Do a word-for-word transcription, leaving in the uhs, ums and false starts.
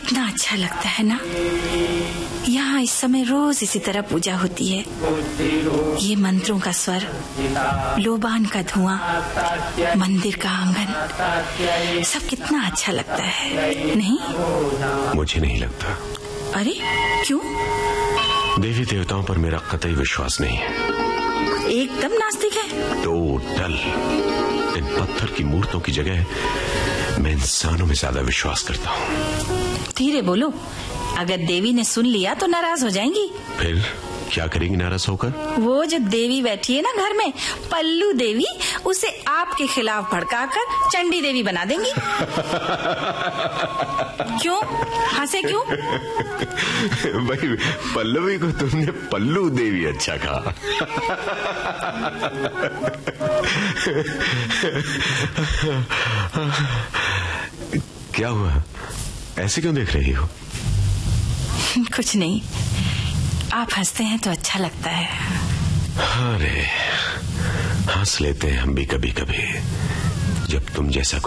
कितना अच्छा लगता है ना। यहाँ इस समय रोज इसी तरह पूजा होती है। ये मंत्रों का स्वर, लोबान का धुआं, मंदिर का आंगन, सब कितना अच्छा लगता है, नहीं? मुझे नहीं लगता। अरे क्यों? देवी देवताओं पर मेरा कतई विश्वास नहीं है। एकदम नास्तिक है? टोटल। इन पत्थर की मूर्तों की जगह मैं इंसानों में ज्यादा विश्वास करता हूँ। धीरे बोलो, अगर देवी ने सुन लिया तो नाराज हो जाएंगी। फिर क्या करेंगी नाराज होकर? वो जो देवी बैठी है ना घर में, पल्लू देवी, उसे आपके खिलाफ भड़काकर चंडी देवी बना देंगी। क्यों हंसे क्यों? भाई पल्लवी को तुमने पल्लू देवी अच्छा कहा। क्या हुआ, ऐसे क्यों देख रही हो? कुछ नहीं, आप हंसते हैं तो अच्छा लगता है। अरे हंस लेते हैं हम भी कभी कभी, जब तुम जैसा